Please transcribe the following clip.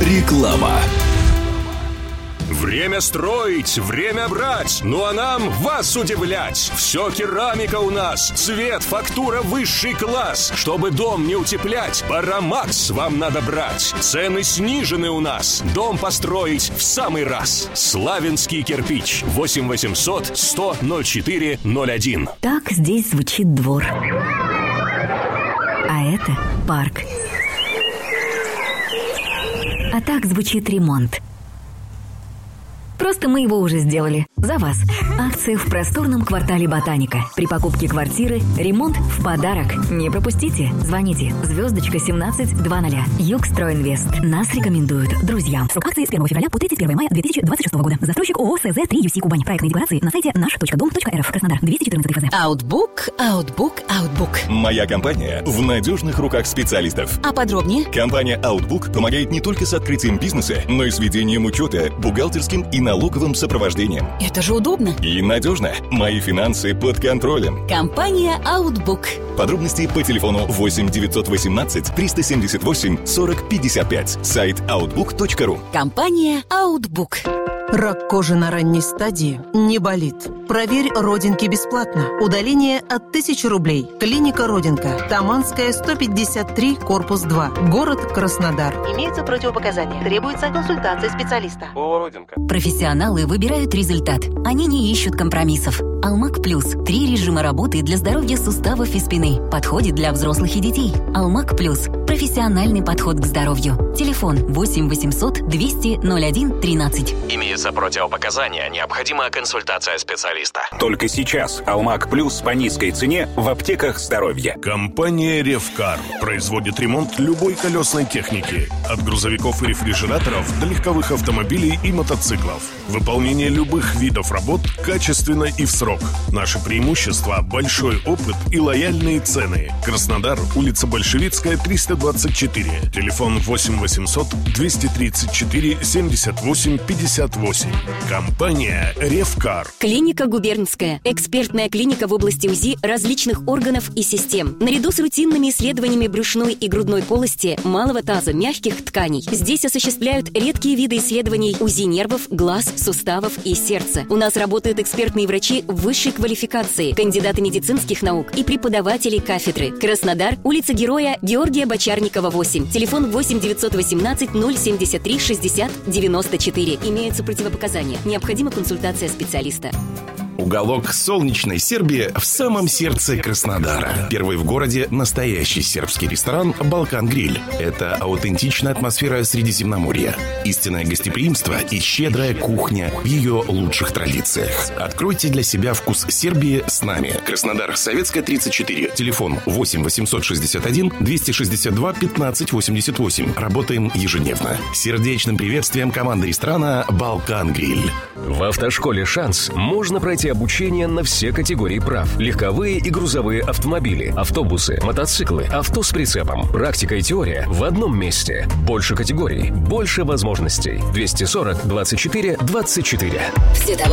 Реклама. Время строить, время брать, ну а нам вас удивлять. Все керамика у нас, цвет, фактура высший класс. Чтобы дом не утеплять, Парамакс вам надо брать. Цены снижены у нас, дом построить в самый раз. Славянский кирпич, 8 800 100 04 01. Так здесь звучит двор. А это парк. А так звучит ремонт. Просто мы его уже сделали. За вас. Акция в просторном квартале Ботаника. При покупке квартиры ремонт в подарок. Не пропустите. Звоните. Звездочка 1720. Югстройинвест. Нас рекомендуют друзья. Срок акции с 1 февраля по 31 мая 2026 года. Застройщик ООО СЗ-3 Кубань. Проектные декларации на сайте наш.дом.рф. Краснодар. 214 ФЗ. Outbook. Моя компания в надежных руках специалистов. А подробнее? Компания Outbook помогает не только с открытием бизнеса, но и с ведением учета, бухгалтерским и налоговым сопровождением. Это же удобно. И надежно. Мои финансы под контролем. Компания Outbook. Подробности по телефону 8 918 378 40 55. Сайт outbook.ru. Компания Outbook. Рак кожи на ранней стадии не болит. Проверь родинки бесплатно. Удаление от 1000 рублей. Клиника Родинка. Таманская, 153, корпус 2. Город Краснодар. Имеются противопоказания. Требуется консультация специалиста. Профессионалы выбирают результат. Они не ищут компромиссов. Алмак Плюс. 3 режима работы для здоровья суставов и спины. Подходит для взрослых и детей. Алмак Плюс. Профессиональный подход к здоровью. Телефон 8 800 200 01 13. Имеются противопоказания, необходима консультация специалиста. Только сейчас Алмак Плюс по низкой цене в аптеках здоровья. Компания Ревкар производит ремонт любой колесной техники. От грузовиков и рефрижераторов до легковых автомобилей и мотоциклов. Выполнение любых видов работ качественно и в срок. Наши преимущества – большой опыт и лояльные цены. Краснодар, улица Большевицкая, 324. Телефон 8 800 234 78 58. Компания Ревкар. Клиника Губернская. Экспертная клиника в области УЗИ различных органов и систем. Наряду с рутинными исследованиями брюшной и грудной полости, малого таза, мягких тканей. Здесь осуществляют редкие виды исследований УЗИ нервов, глаз, суставов и сердца. У нас работают экспертные врачи высшей квалификации, кандидаты медицинских наук и преподаватели кафедры. Краснодар, улица Героя Георгия Бочарникова, 8. Телефон 8 918 073 60 94. Имеются противопоказания. Необходима консультация специалиста. Уголок солнечной Сербии в самом сердце Краснодара. Первый в городе настоящий сербский ресторан «Балкан Гриль». Это аутентичная атмосфера Средиземноморья, истинное гостеприимство и щедрая кухня в ее лучших традициях. Откройте для себя вкус Сербии с нами. Краснодар, Советская, 34. Телефон 8 861 262 15 88. Работаем ежедневно. Сердечным приветствием команды ресторана «Балкан Гриль». В автошколе «Шанс» можно пройти обучение на все категории прав. Легковые и грузовые автомобили, автобусы, мотоциклы, авто с прицепом. Практика и теория в одном месте. Больше категорий, больше возможностей. 240 24 24. Все